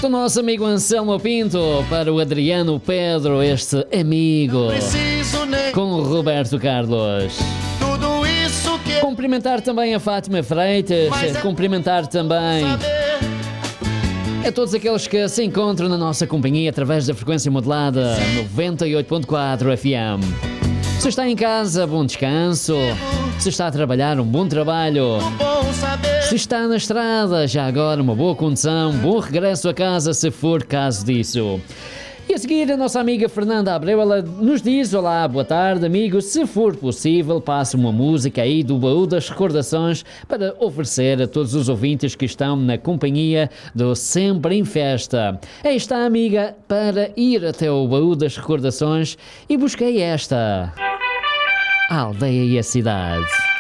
Do nosso amigo Anselmo Pinto para o Adriano Pedro, este amigo, com o Roberto Carlos. Tudo isso que Cumprimentar também a Fátima Freitas, cumprimentar também a todos aqueles que se encontram na nossa companhia através da frequência modulada 98.4 FM. Se está em casa, bom descanso. Se está a trabalhar, um bom trabalho. bom saber. Se está na estrada, já agora uma boa condução, bom regresso a casa se for caso disso. E a seguir a nossa amiga Fernanda Abreu, ela nos diz: olá, boa tarde amigo, se for possível passe uma música aí do Baú das Recordações para oferecer a todos os ouvintes que estão na companhia do Sempre em Festa. Aí está, amiga, para ir até o Baú das Recordações e busquei esta: A Aldeia e a Cidade.